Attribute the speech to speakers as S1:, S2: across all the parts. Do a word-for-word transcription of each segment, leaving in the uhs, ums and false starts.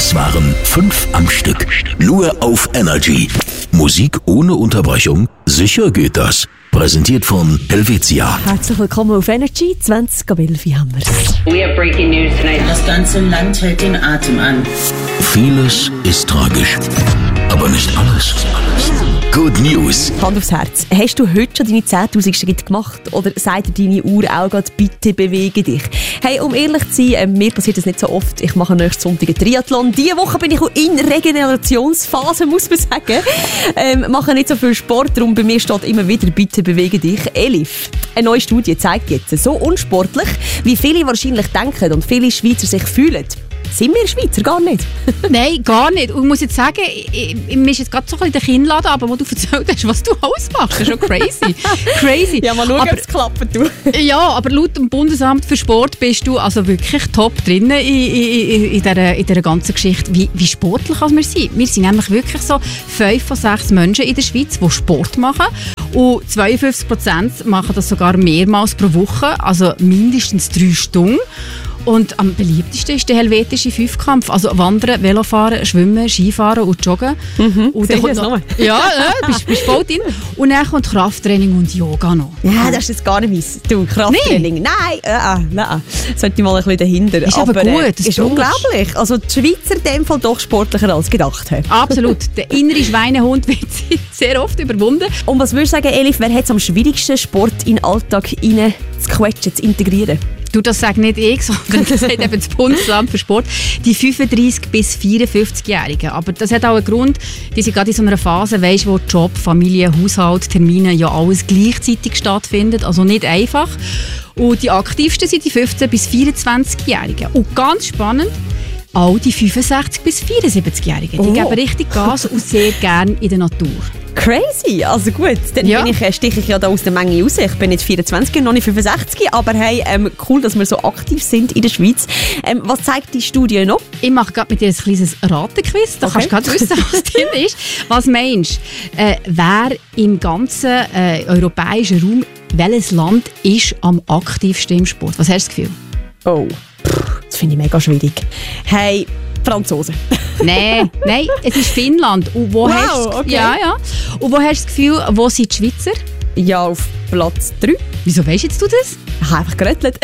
S1: Das waren fünf am Stück. Nur auf Energy. Musik ohne Unterbrechung? Sicher geht das. Präsentiert von Helvetia.
S2: Herzlich willkommen auf Energy. zwanzig ab elf haben wir es.
S3: We have breaking news tonight.
S4: Das ganze Land hält den Atem an.
S1: Vieles ist tragisch, aber nicht alles. Good News.
S2: Hand aufs Herz. Hast du heute schon deine zehntausend Schritte gemacht? Oder sagt dir deine Uhr auch gerade, bitte bewege dich? Hey, um ehrlich zu sein, äh, mir passiert das nicht so oft. Ich mache nächsten Sonntag einen Triathlon. Diese Woche bin ich auch in Regenerationsphase, muss man sagen. Ähm, mache nicht so viel Sport, darum bei mir steht immer wieder, bitte bewege dich. Elif, eine neue Studie zeigt jetzt, so unsportlich, wie viele wahrscheinlich denken und viele Schweizer sich fühlen. Sind wir Schweizer? Gar nicht.
S5: Nein, gar nicht. Und ich muss jetzt sagen, ich, ich, mir ist jetzt gerade so ein bisschen der Kinnladen, aber wo du erzählt hast, was du alles machst, das ist schon crazy. crazy.
S2: Ja, mal schauen, ob es klappt. Du.
S5: Ja, aber laut dem Bundesamt für Sport bist du also wirklich top drin in, in, in, dieser, in dieser ganzen Geschichte. Wie, wie sportlich als wir sind. Wir sind nämlich wirklich so fünf von sechs Menschen in der Schweiz, die Sport machen. Und zweiundfünfzig Prozent machen das sogar mehrmals pro Woche, also mindestens drei Stunden. Und am beliebtesten ist der helvetische Fünfkampf. Also Wandern, Velofahren, Schwimmen, Skifahren und Joggen.
S2: Mhm.
S5: Und dann kommt noch, ja, ja, bist, bist voll drin. Und dann kommt Krafttraining und Yoga noch.
S2: Ja, das ist jetzt gar nicht meins. Du, Krafttraining. Nee. Nein, äh, nein. Sollte ich mal ein bisschen dahinter.
S5: Ist aber, aber gut.
S2: Äh, ist unglaublich. Also die Schweizer in dem Fall doch sportlicher als gedacht haben.
S5: Absolut. Der innere Schweinehund wird sehr oft überwunden.
S2: Und was würdest du sagen, Elif, wer hat es am schwierigsten, Sport in den Alltag rein zu quetschen, zu integrieren?
S5: Du, das sage nicht ich, sondern das sagt eben das Bundesamt für Sport. Die fünfunddreissig- bis vierundfünfzigjährigen. Aber das hat auch einen Grund, die sind gerade in so einer Phase, weißt, wo Job, Familie, Haushalt, Termine ja alles gleichzeitig stattfindet. Also nicht einfach. Und die aktivsten sind die fünfzehn- bis vierundzwanzigjährigen. Und ganz spannend, all die fünfundsechzig- bis vierundsiebzigjährigen. Die
S2: oh.
S5: geben richtig Gas und sehr gerne in der Natur.
S2: Crazy, also gut, dann
S5: ja.
S2: bin ich, stiche ich ja da aus der Menge raus. Ich bin nicht vierundzwanzig, noch nicht fünfundsechzig, aber hey, ähm, cool, dass wir so aktiv sind in der Schweiz. Ähm, was zeigt die Studie noch?
S5: Ich mache gerade mit dir ein kleines Ratequiz, da
S2: okay.
S5: kannst du gerade wissen, was drin ist. Was meinst du, äh, wer im ganzen äh, europäischen Raum, welches Land ist am aktivsten im Sport? Was hast du das Gefühl?
S2: Oh, das finde ich mega schwierig. Hey, Franzosen.
S5: Nein, nein, es ist Finnland. Und wo
S2: wow,
S5: hast du,
S2: okay.
S5: ja, ja. Und wo hast du das Gefühl, wo sind die Schweizer?
S2: Ja, auf Platz drei.
S5: Wieso weißt jetzt du das?
S2: Ich habe einfach geröttelt.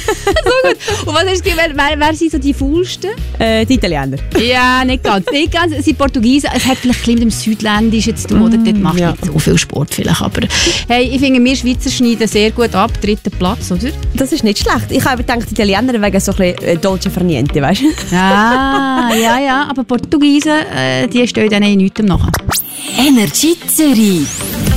S5: So gut. Und was hast du Gefühl, wer, wer, wer sind so die faulsten?
S2: Äh, die Italiener.
S5: Ja, nicht ganz. Nicht ganz. Es sind Portugiesen. Es hat vielleicht ein bisschen mit dem Südländischen zu tun. Oder? Dort macht
S2: ja.
S5: nicht so viel Sport vielleicht. Aber hey, ich finde, wir Schweizer schneiden sehr gut ab. Dritter Platz, oder?
S2: Das ist nicht schlecht. Ich habe gedacht, die Italiener wegen so ein bisschen äh, Dolce Far Niente, weißt du?
S5: Ah, ja, ja. Aber Portugiesen, äh, die stehen dann in nichts nach.
S6: Energy Zürich.